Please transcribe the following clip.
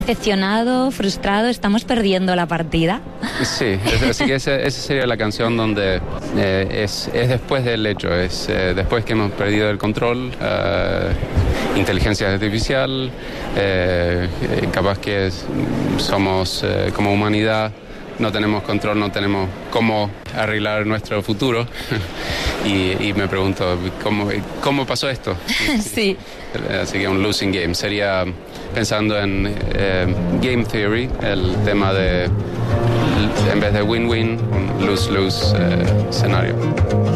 Decepcionado, frustrado, estamos perdiendo la partida. Sí, así que esa sería la canción donde es después del hecho, es después que hemos perdido el control, inteligencia artificial, capaz que somos como humanidad, no tenemos control, no tenemos cómo arreglar nuestro futuro y me pregunto, ¿cómo pasó esto? Sí. Así que un losing game sería pensando en game theory, el tema de en vez de win-win, un lose-lose escenario.